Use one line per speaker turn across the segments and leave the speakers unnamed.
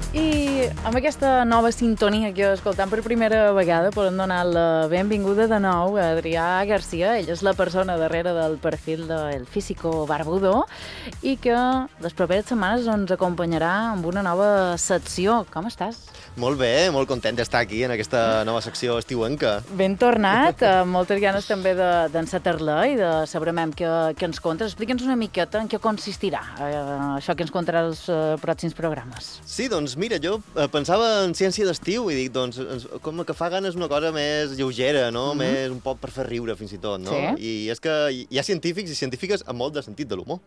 I amb aquesta nova sintonia que escoltam per primera vegada podem donar la benvinguda de nou a Adrià Garcia. Ell és la persona darrere del perfil del Físico Barbudo i que les properes setmanes ens acompanyarà amb una nova secció. Com estàs?
Molt bé, molt content d'estar aquí en aquesta nova secció estiuenca.
Ben tornat, amb moltes ganes també d'encetar-la i de saber què ens contes. Explica'ns una miqueta en què consistirà això que ens contarà els pròxims programes.
Sí, doncs mira, jo pensava en ciència d'estiu i dic, doncs, com que fa ganes una cosa més lleugera, no? Més un poc per fer riure, fins i tot, no?
Sí.
I és que hi ha científics i científiques amb molt de sentit de l'humor.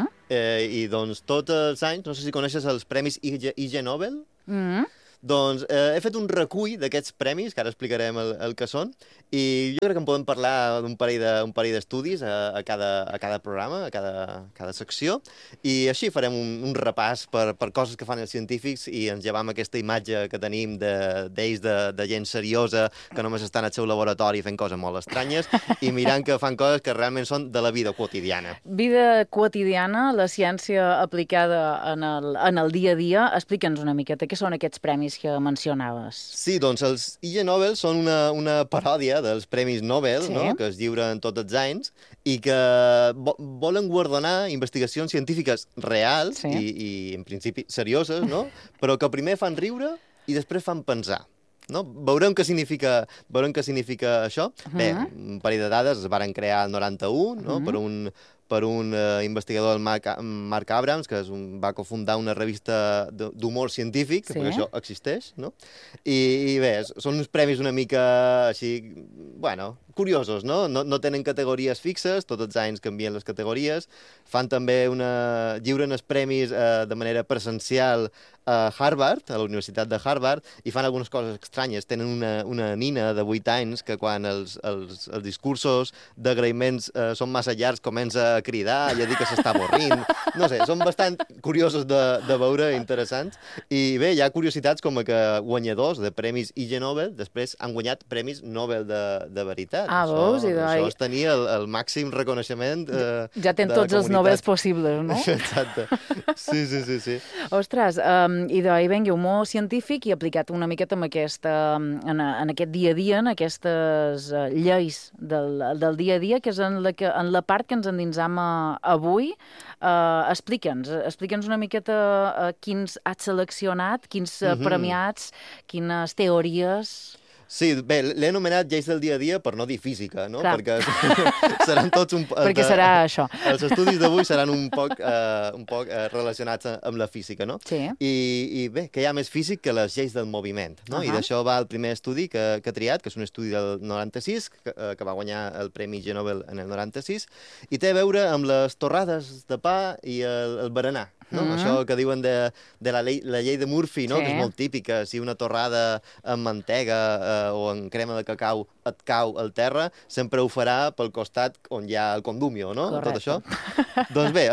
I doncs tots els anys, no sé si coneixes els premis IG Nobel, doncs he fet un recull d'aquests premis, que ara explicarem el que són, i jo crec que en podem parlar d'un parell d'estudis a cada programa, a cada secció, i així farem un repàs per coses que fan els científics i ens llevam aquesta imatge que tenim d'ells de gent seriosa que només estan al seu laboratori fent coses molt estranyes i mirant que fan coses que realment són de la vida quotidiana.
Vida quotidiana, la ciència aplicada en el dia a dia. Explica'ns una miqueta què són aquests premis que mencionaves.
Sí, doncs els IG Nobel són una paròdia dels Premis Nobel,
Sí.
no? Que es lliuren tots els anys i que volen guardonar investigacions científiques reals
Sí.
i en principi serioses, no? Però que primer fan riure i després fan pensar. No? Veurem què significa això. Bé, un parell de dades es varen crear al 91, no? per un investigador, el Mark Abrams, que va cofundar una revista d'humor científic, que
Sí.
per això existeix, no? I bé, són uns premis una mica així, bueno, curiosos, no? No tenen categories fixes, tots els anys canvien les categories, fan també lliuren els premis de manera presencial a Harvard, a la Universitat de Harvard, i fan algunes coses estranyes. Tenen una nina de 8 anys que quan els discursos d'agraïments són massa llargs comença a cridar i a dir que s'està avorrint. No sé, són bastant curiosos de veure, interessants. I bé, hi ha curiositats com que guanyadors de premis IG Nobel després han guanyat premis Nobel de veritat.
Veus?
Això és tenir el màxim reconeixement
Ja tenen tots els Nobels possibles, no?
Exacte. Sí.
Ostres, i d'ahir vengui humor científic i aplicat una miqueta en aquest dia a dia, en aquestes lleis del dia a dia, que és en la part que ens endinsam avui. Explica'ns una miqueta quins has seleccionat, quins premiats, quines teories.
Sí, bé, l'he anomenat lleis del dia a dia per no dir física, no?
Clar.
Perquè seran tots
Perquè serà això.
Els estudis d'avui seran un poc relacionats amb la física, no?
Sí.
I bé, que hi ha més físic que les lleis del moviment, no? I d'això va el primer estudi que he triat, que és un estudi del 96, que va guanyar el Premi Ig Nobel en el 96, i té a veure amb les torrades de pa i el berenar. No? Això que diuen de la llei de Murphy, no?
Sí.
Que és molt típica. Si una torrada amb mantega o amb crema de cacau et cau al terra, sempre ho farà pel costat on hi ha el condumio, no?
Correcte.
Tot això. Doncs bé,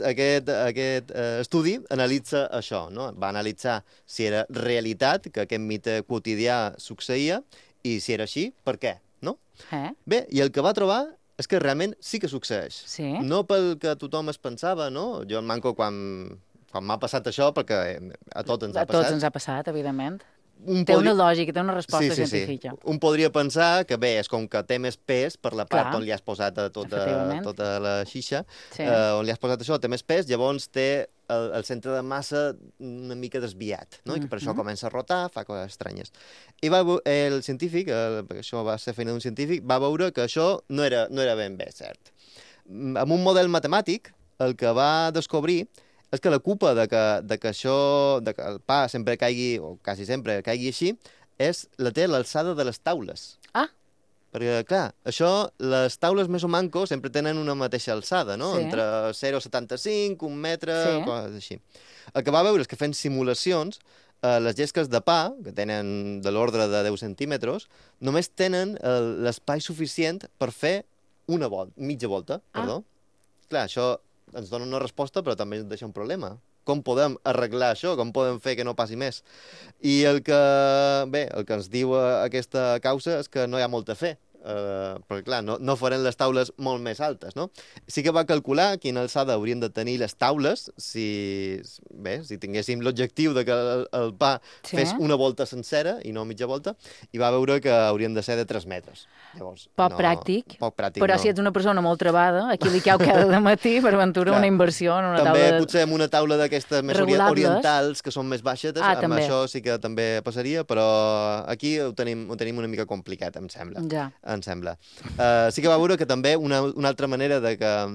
aquest estudi analitza això, no? Va analitzar si era realitat que aquest mite quotidià succeïa i si era així, per què, no? Bé, i el que va trobar és que realment sí que succeeix.
Sí.
No pel que tothom es pensava, no? Jo em manco quan m'ha passat això, perquè a tots ens ha passat.
A tots ens ha passat, evidentment. Té una lògica, té una resposta científica.
Un podria pensar que, bé, és com que té més pes per la part on li has posat tota la xixa, on li has posat això, té més pes, llavors té el centre de massa una mica desviat, no? I que per això comença a rotar, fa coses estranyes. I el científic, perquè això va ser feina d'un científic, va veure que això no era ben bé cert. Amb un model matemàtic, el que va descobrir és que la culpa de que el pa sempre caigui, o quasi sempre caigui així, té l'alçada de les taules. Perquè, clar, les taules més o manco sempre tenen una mateixa alçada, no?
Sí.
Entre 0,75, 1 metre, coses així. El que va veure és que fent simulacions, les llesques de pa, que tenen de l'ordre de 10 centímetres, només tenen l'espai suficient per fer mitja volta. Clar, això ens dona una resposta, però també ens deixa un problema. Com podem arreglar això? Com podem fer que no passi més? I el que ens diu aquesta causa és que no hi ha molt a fer. perquè, clar, no faran les taules molt més altes, no? Sí que va calcular quina alçada haurien de tenir les taules si tinguéssim l'objectiu de que el pa fes una volta sencera i no mitja volta, i va veure que haurien de ser de 3 metres. Llavors,
poc pràctic, però si ets una persona molt trebada, aquí li cau cada matí, per aventura, una inversió en una taula...
També potser en una taula d'aquestes més orientals, que són més baixetes, amb això sí que també passaria, però aquí ho tenim una mica complicat, em sembla.
Ja.
Em sembla. Sí que va veure que també una altra manera de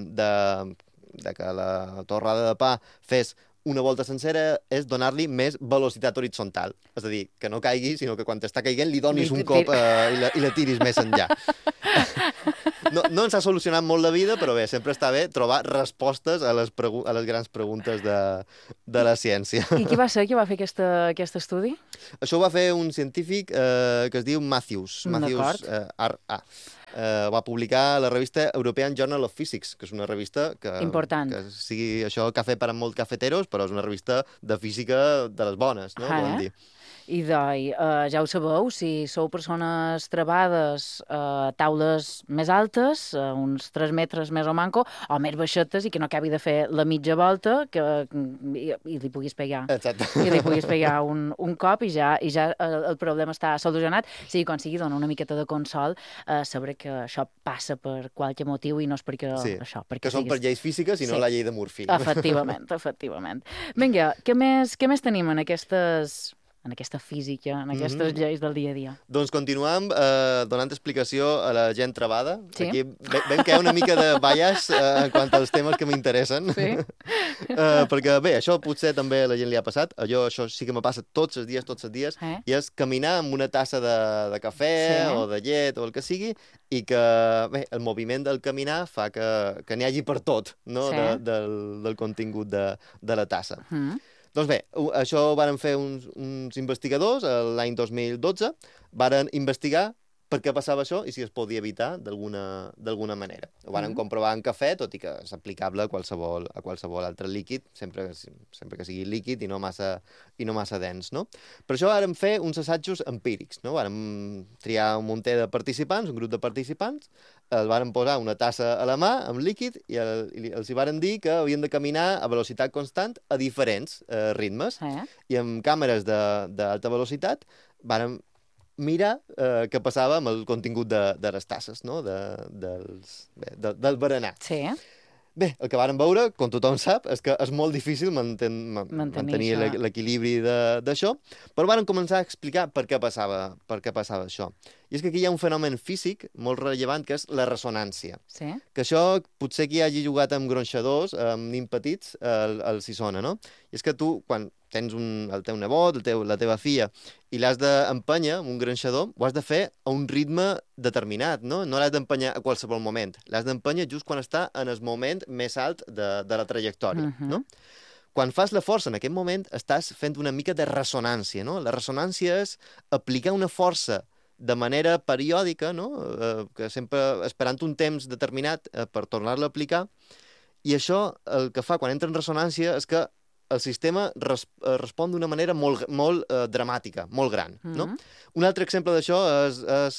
que la torrada de pa fes una volta sencera és donar-li més velocitat horitzontal. És a dir, que no caigui, sinó que quan t'està caiguent li donis un cop i la tiris més enllà. No ens ha solucionat molt la vida, però bé, sempre està bé trobar respostes a les grans preguntes de la ciència.
I qui va ser qui va fer aquest estudi?
Això ho va fer un científic que es diu Matthews R.A. Va publicar a la revista European Journal of Physics, que és una revista
important.
Que sigui això cafè per a molt cafeteros, però és una revista de física de les bones, no? Podem dir.
I ja ho sabeu, si sou persones trebades a taules més altes, uns 3 metres més o manco, o més baixetes i que no acabi de fer la mitja volta i li puguis pegar.
Exacte.
I li puguis pegar un cop i ja el problema està solucionat. Sigui com sigui, dona una miqueta de consol saber que això passa per qualque motiu i no és perquè això.
Que són per lleis físiques i no la llei de Murphy.
Efectivament. Vinga, què més tenim en aquesta física, en aquestes lleis del dia a dia?
Doncs continuem donant explicació a la gent trebada. Sí. Aquí veiem que hi ha una mica de bias en quant als temes que m'interessen.
Sí.
Perquè, bé, això potser també a la gent li ha passat. Això sí que me passa tots els dies, i és caminar amb una tassa de cafè o de llet o el que sigui, i que, bé, el moviment del caminar fa que n'hi hagi per tot, no?, del contingut de la tassa. Doncs bé, això ho van fer uns investigadors l'any 2012, van investigar per què passava això i si es podia evitar d'alguna manera. Ho van comprovar en cafè, tot i que és aplicable a qualsevol altre líquid, sempre que sigui líquid i no massa dens, no? Per això vàrem fer uns assajos empírics, no? Vàrem triar un munter de participants, un grup de participants, els vàrem posar una tassa a la mà amb líquid i els hi vàrem dir que havien de caminar a velocitat constant a diferents ritmes. I amb càmeres d'alta velocitat vàrem mirar què passava amb el contingut de les tasses, no?, del berenar.
Sí.
Bé, el que vàrem veure, com tothom sap, és que és molt difícil mantenir l'equilibri d'això, però vàrem començar a explicar per què passava això. I és que aquí hi ha un fenomen físic molt rellevant, que és la ressonància.
Sí.
Que això, potser qui hagi jugat amb gronxadors, amb nins petits, els hi sona, no? I és que tu, quan tens el teu nebot, la teva filla, i l'has d'empènyer amb un gronxador, ho has de fer a un ritme determinat, no? No l'has d'empènyer a qualsevol moment. L'has d'empènyer just quan està en el moment més alt de la trajectòria, no? Quan fas la força en aquest moment, estàs fent una mica de ressonància, no? La ressonància és aplicar una força de manera periòdica, no?, que sempre esperant un temps determinat per tornar-la a aplicar, i això el que fa quan entra en ressonància és que el sistema respon d'una manera molt dramàtica, molt gran, no? Un altre exemple d'això és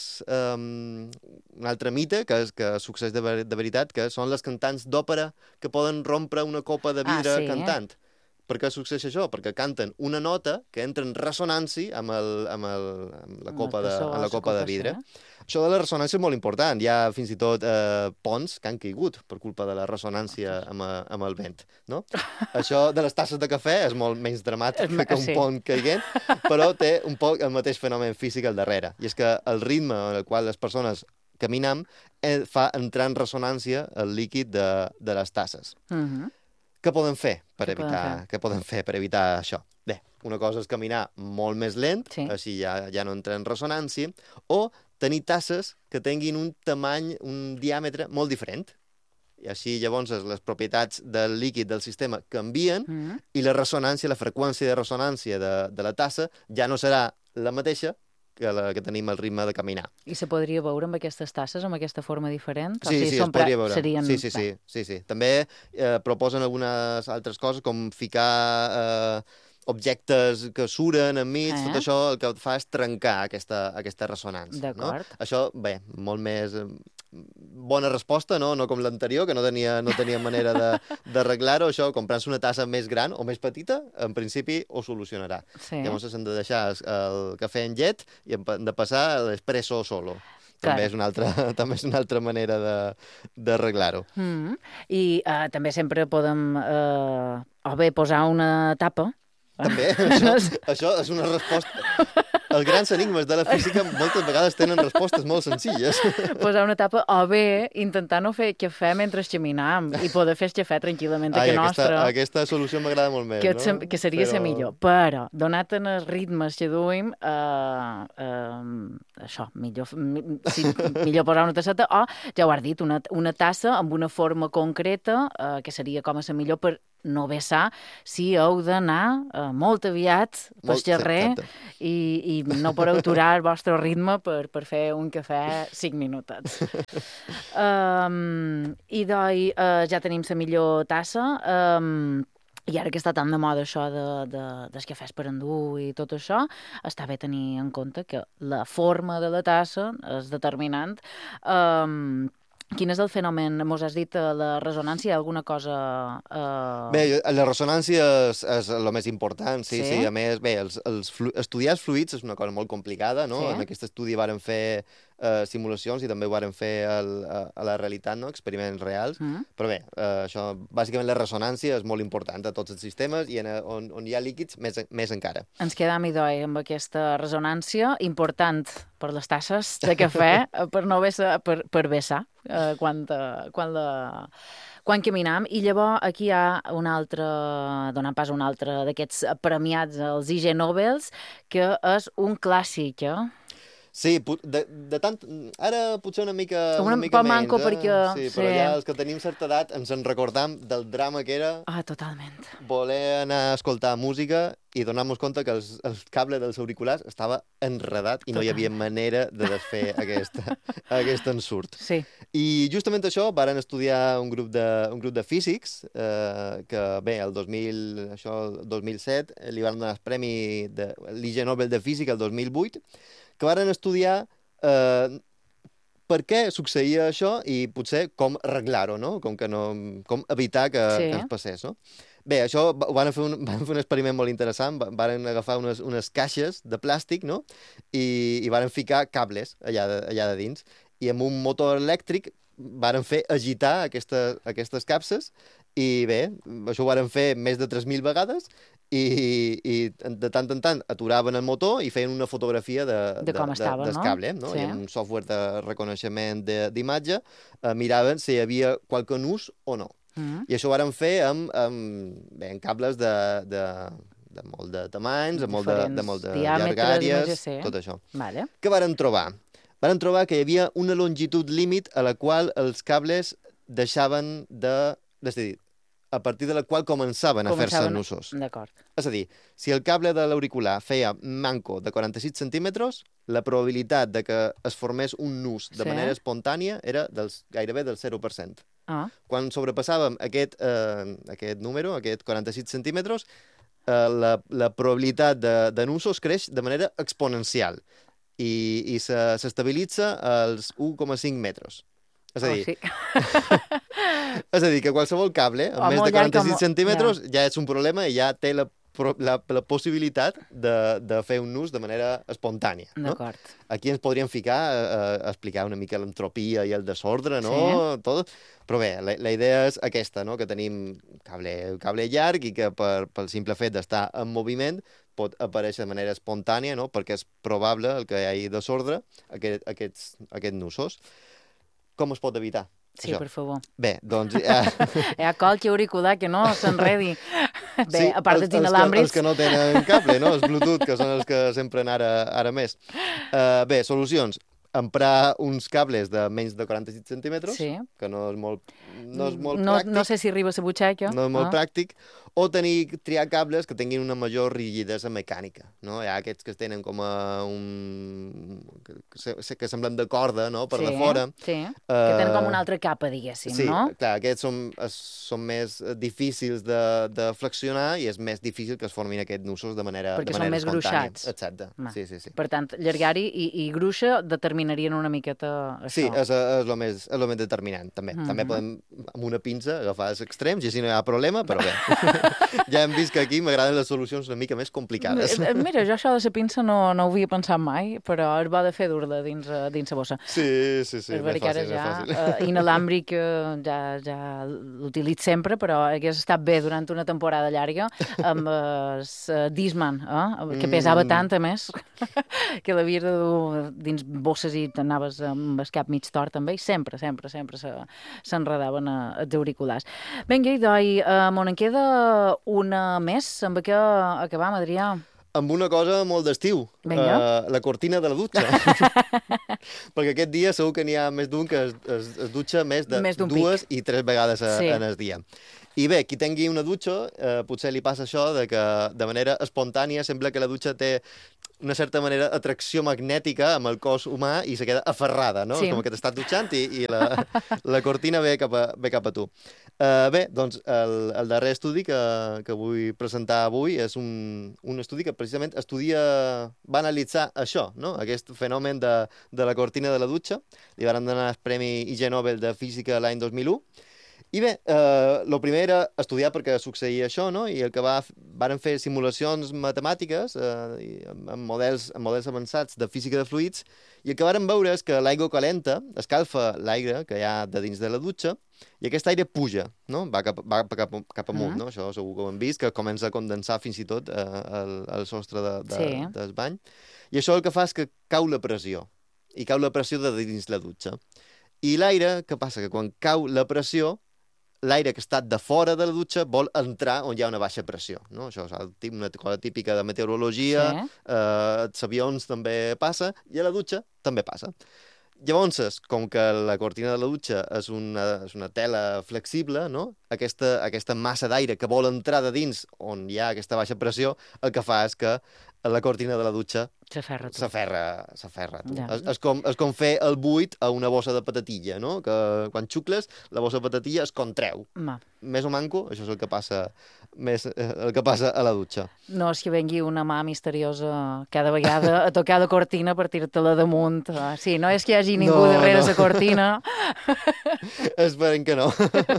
un altre mite que succeeix de veritat, que són les cantants d'òpera que poden rompre una copa de vidre cantant. Per què succeeix això? Perquè canten una nota que entra en ressonància amb la copa de vidre. Això de la ressonància és molt important. Hi ha fins i tot ponts que han caigut per culpa de la ressonància amb el vent, no? Això de les tasses de cafè és molt menys dramàtic que un pont caiguent, però té un poc el mateix fenomen físic al darrere. I és que el ritme en el qual les persones caminem fa entrar en ressonància el líquid de les tasses. Què podem fer per evitar això? Bé, una cosa és caminar molt més lent, així ja no entra en ressonància, o tenir tasses que tinguin un tamany, un diàmetre molt diferent. I així, llavors, les propietats del líquid del sistema canvien i la ressonància, la freqüència de ressonància de la tassa ja no serà la mateixa que tenim el ritme de caminar.
I se podria veure amb aquestes tasses, amb aquesta forma diferent?
Sí, es podria veure. Sí. També proposen algunes altres coses, com ficar objectes que suren enmig, tot això el que fa és trencar aquesta ressonància.
D'acord.
No? Això, bé, molt més bona resposta, no com l'anterior, que no tenia manera d'arreglar-ho. Això, comprant-se una tassa més gran o més petita, en principi ho solucionarà.
Sí.
Llavors s'han de deixar el cafè en llet i han de passar l'espresso solo. També és una altra manera d'arreglar-ho.
I també sempre podem o bé posar una tapa.
També, això és una resposta. Els grans enigmes de la física moltes vegades tenen respostes molt senzilles.
Posar una tapa o bé intentar no fer cafè mentre xaminam i poder fer el cafè tranquil·lament a casa nostra.
Aquesta solució m'agrada molt més, no?
Que seria la millor. Però, donat els ritmes que duim, això, millor posar una tasseta o, ja ho has dit, una tassa amb una forma concreta que seria com a la millor per no vessar si heu d'anar molt aviat pel carrer i no podeu aturar el vostre ritme per fer un cafè 5 minutets. I ja tenim la millor tassa. I ara que està tan de moda això dels cafès per endur i tot això, està bé tenir en compte que la forma de la tassa és determinant. Quin és el fenomen? Mos has dit la ressonància, alguna cosa...
Bé, la ressonància és el més important, sí. A més, bé, estudiar els fluids és una cosa molt complicada, no? En aquest estudi varen fer simulacions i també ho varen fer a la realitat, no? Experiments reals. Però bé, això, bàsicament la ressonància és molt important a tots els sistemes i on hi ha líquids, més encara.
Ens quedam, idoi, amb aquesta ressonància important per les tasses de cafè, per no vessar, per vessar, quan caminam. I llavors aquí hi ha donant pas a un altre d'aquests premiats, els IG Nobels, que és un clàssic,
Sí, de tant... Ara potser una mica menys,
manco perquè...
Sí, però ja els que tenim certa edat ens en recordam del drama que era...
Totalment.
Voler anar a escoltar música i donar-nos compte que el cable dels auriculars estava enredat i no hi havia manera de desfer aquest ensurt.
Sí.
I justament això varen estudiar un grup de físics que, bé, el 2007 li van donar el premi de l'Ig Nobel de Física el 2008, que varen estudiar per què succeïa això i potser com arreglar-ho, no? Com evitar que ens passés, no? Bé, això van fer un experiment molt interessant, varen agafar unes caixes de plàstic, no? I varen ficar cables allà de dins, i amb un motor elèctric varen fer agitar aquestes capses, i bé, això ho varen fer més de 3.000 vegades, i de tant en tant aturaven el motor i feien una fotografia del cable, no? I amb un software de reconeixement d'imatge miraven si hi havia qualque nus o no. I això ho varen fer amb cables de molt de tamanys, de molt de llargàries, tot això. Què varen trobar? Varen trobar que hi havia una longitud límit a la qual els cables deixaven és a dir, a partir de la qual començaven a fer-se nusos.
D'acord.
És a dir, si el cable de l'auricular feia manco de 46 centímetres, la probabilitat de que es formés un nus de manera espontània era gairebé del 0%. Quan sobrepassàvem aquest número, aquest 46 centímetres, la probabilitat de nusos creix de manera exponencial i s'estabilitza als 1,5 metres. És a dir, que qualsevol cable amb més de 46 centímetres ja és un problema i ja té la possibilitat de fer un nus de manera espontània.
D'acord.
Aquí ens podríem ficar a explicar una mica l'entropia i el desordre, no? Tot. Però bé, la idea és aquesta, no? Que tenim cable llarg i que pel simple fet d'estar en moviment pot aparèixer de manera espontània, no? Perquè és probable el que hi hagi desordre, aquests nusos. Com es pot evitar?
Sí, per favor.
Bé, doncs...
Hi ha qualque auricular que no s'enredi. Bé, a part dels inalàmbrics...
Els que no tenen cable, no? Els Bluetooth, que són els que s'empren ara més. Bé, solucions. emprar uns cables de menys de 46 centímetres, que no és molt pràctic.
No sé si arriba a la butxaca.
No és molt pràctic. O triar cables que tinguin una major rigidesa mecànica, no? Hi ha aquests que tenen com que semblen de corda, no?, per de fora.
Sí, que tenen com una altra capa, diguéssim, no?
Sí, clar, aquests són més difícils de flexionar i és més difícil que es formin aquests nusos de manera espontània.
Perquè són més gruixats.
Exacte, sí.
Per tant, llargari i gruixa determinarien una miqueta això.
Sí, és el més determinant, també. També podem, amb una pinça, agafar els extrems i així no hi ha problema, però bé. Ja hem vist que aquí m'agraden les solucions una mica més complicades.
Mira, jo això de la pinça no ho havia pensat mai, però és bo de fer dur-la dins la bossa.
Sí, més fàcil.
Inalàmbric ja l'utilitzo sempre, però hagués estat bé durant una temporada llarga amb el Discman, que pesava tant, a més, que l'havies de dur dins bosses i t'anaves amb el cap mig tort també, i sempre s'enredaven els auriculars. Vinga, i m'on en queda una més, amb què acabam, Adrià?
Amb una cosa molt d'estiu, la cortina de la dutxa. Perquè aquest dia segur que n'hi ha més d'un que es dutxa més de 2 i 3 vegades en el dia. I bé, qui tingui una dutxa, potser li passa això de que de manera espontània sembla que la dutxa té una certa manera atracció magnètica amb el cos humà i se queda aferrada, no? Sí. Com que t'estàs dutxant i la cortina ve cap a tu. Bé, doncs el darrer estudi que vull presentar avui és un estudi que precisament va analitzar això, no? Aquest fenomen de la cortina de la dutxa. Li van donar el Premi Ig Nobel de Física l'any 2001. I bé, el primer era estudiar per què succeïa això, no? I el que varen fer simulacions matemàtiques amb models avançats de física de fluids, i el que varen veure és que l'aigua calenta escalfa l'aire que hi ha de dins de la dutxa, i aquest aire puja, no? Va cap amunt, no? Això segur que ho hem vist, que comença a condensar fins i tot el sostre del bany. I això el que fa és que cau la pressió, i cau la pressió de dins la dutxa. I l'aire, què passa? Que quan cau la pressió, l'aire que està de fora de la dutxa vol entrar on hi ha una baixa pressió, no? Això és una cosa típica de meteorologia, als avions també passa, i a la dutxa també passa. Llavors, com que la cortina de la dutxa és una tela flexible, no? Aquesta massa d'aire que vol entrar de dins on hi ha aquesta baixa pressió, el que fa és que la cortina de la dutxa s'aferra a tu. És com fer el buit a una bossa de patatilla, no? Que quan xucles, la bossa de patatilla es contreu. Més o manco, això és el que passa a la dutxa.
No és que vengui una mà misteriosa cada vegada a tocar la cortina per tirar-te-la damunt. Sí, no és que hi hagi ningú darrere la cortina.
Esperem que no.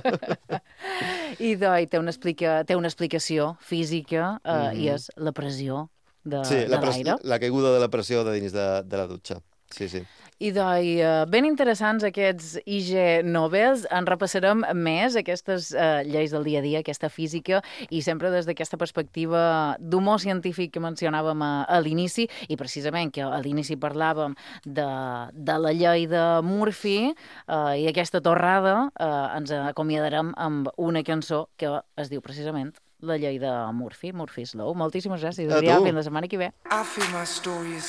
I té una explicació física i és la pressió de l'aire.
La caiguda de la pressió de dins de la dutxa. Sí.
I ben interessants aquests IG Nobels. En repassarem més aquestes lleis del dia a dia, aquesta física, i sempre des d'aquesta perspectiva d'humor científic que mencionàvem a l'inici, i precisament que a l'inici parlàvem de la llei de Murphy i aquesta torrada, ens acomiadarem amb una cançó que es diu precisament La llei de Murphy, Murphy's Law. Moltíssimes gràcies, Adrià. Fins la setmana que ve.